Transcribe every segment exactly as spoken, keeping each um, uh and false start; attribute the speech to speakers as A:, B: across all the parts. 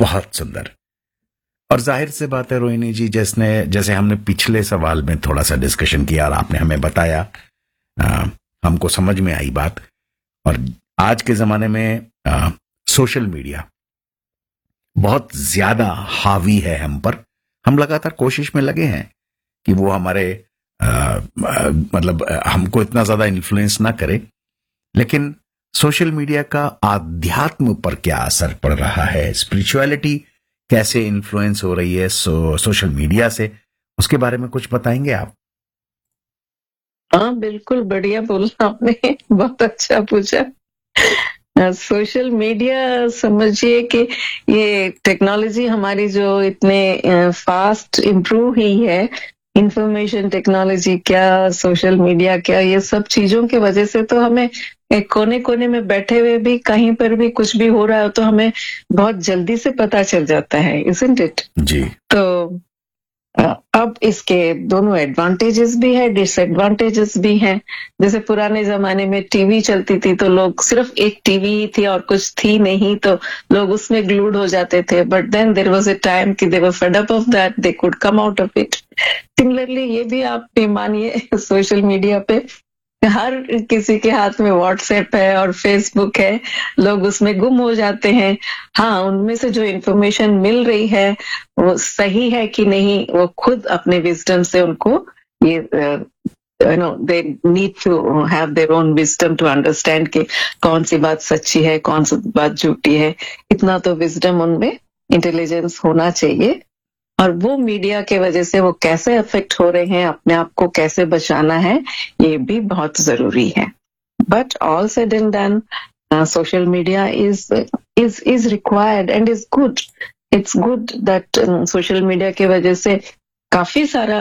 A: बहुत सुंदर। और जाहिर से बात है रोहिणी जी, जैसने जैसे हमने पिछले सवाल में थोड़ा सा डिस्कशन किया और आपने हमें बताया, आ, हमको समझ में आई बात। और आज के जमाने में आ, सोशल मीडिया बहुत ज्यादा हावी है हम पर। हम लगातार कोशिश में लगे हैं कि वो हमारे आ, आ, मतलब आ, हमको इतना ज्यादा इन्फ्लुएंस ना करे। लेकिन सोशल मीडिया का आध्यात्म पर क्या असर पड़ रहा है, स्पिरिचुअलिटी कैसे इन्फ्लुएंस हो रही है सो, सोशल मीडिया से, उसके बारे में कुछ बताएंगे आप?
B: हाँ बिल्कुल, बढ़िया बोला आपने, बहुत अच्छा पूछा। सोशल मीडिया समझिए कि ये टेक्नोलॉजी हमारी जो इतने फास्ट इम्प्रूव हुई है, इंफॉर्मेशन टेक्नोलॉजी क्या, सोशल मीडिया क्या, ये सब चीजों की वजह से तो हमें एक कोने कोने में बैठे हुए भी कहीं पर भी कुछ भी हो रहा है तो हमें बहुत जल्दी से पता चल जाता है, इजंट इट?
A: जी।
B: तो अब इसके दोनों एडवांटेजेस भी है, डिसएडवांटेजेस भी हैं। जैसे पुराने जमाने में टीवी चलती थी तो लोग सिर्फ एक टीवी ही थी और कुछ थी नहीं, तो लोग उसमें ग्लूड हो जाते थे। But then there was a time कि दे वर fed up of that, they could come out of it. Similarly ये भी आप मानिए सोशल मीडिया पे हर किसी के हाथ में व्हाट्सएप है और फेसबुक है, लोग उसमें गुम हो जाते हैं। हाँ, उनमें से जो इन्फॉर्मेशन मिल रही है वो सही है कि नहीं, वो खुद अपने विजडम से उनको ये you know they need to have their own wisdom to understand कि कौन सी बात सच्ची है, कौन सी बात झूठी है। इतना तो विजडम उनमें, इंटेलिजेंस होना चाहिए। और वो मीडिया के वजह से वो कैसे अफेक्ट हो रहे हैं, अपने आप को कैसे बचाना है, ये भी बहुत जरूरी है। But all said and done, social media is is is required and is good. It's good that social media के वजह से काफी सारा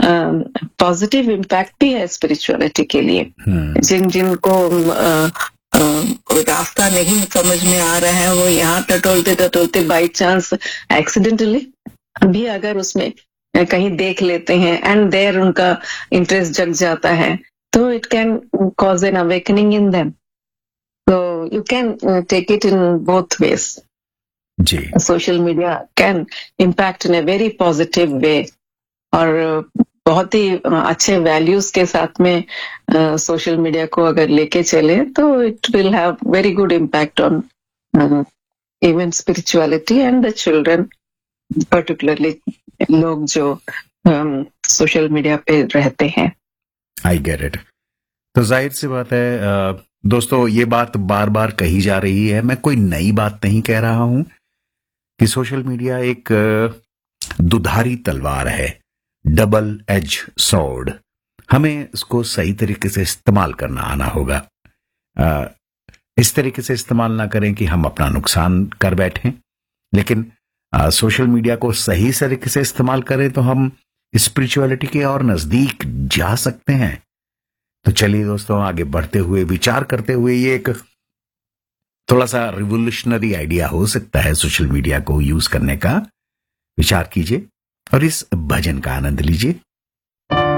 B: पॉजिटिव uh, इम्पैक्ट भी है स्पिरिचुअलिटी के लिए। hmm. जिन जिनको uh, uh, रास्ता नहीं समझ में आ रहा है, वो यहाँ टटोलते टटोलते बाई चांस एक्सीडेंटली भी अगर उसमें कहीं देख लेते हैं एंड देयर उनका इंटरेस्ट जग जाता है, तो it can cause an awakening in them. So you can take it in both ways.
A: Ji,
B: social media can impact in a very positive way, और बहुत ही अच्छे वैल्यूज के साथ में सोशल uh, मीडिया को अगर लेके चले तो it will have very good impact on even spirituality and the children, particularly लोग जो सोशल um, मीडिया पे रहते हैं।
A: I get it. तो जाहिर सी बात है आ, दोस्तों, ये बात बार बार कही जा रही है, मैं कोई नई बात नहीं कह रहा हूं कि सोशल मीडिया एक दुधारी तलवार है, डबल एज सॉर्ड। हमें इसको सही तरीके से इस्तेमाल करना आना होगा। आ, इस तरीके से इस्तेमाल ना करें कि हम अपना नुकसान कर बैठें, लेकिन आ, सोशल मीडिया को सही तरीके से इस्तेमाल करें तो हम स्पिरिचुअलिटी के और नजदीक जा सकते हैं। तो चलिए दोस्तों, आगे बढ़ते हुए, विचार करते हुए, ये एक थोड़ा सा रिवोल्यूशनरी आइडिया हो सकता है सोशल मीडिया को यूज करने का। विचार कीजिए और इस भजन का आनंद लीजिए।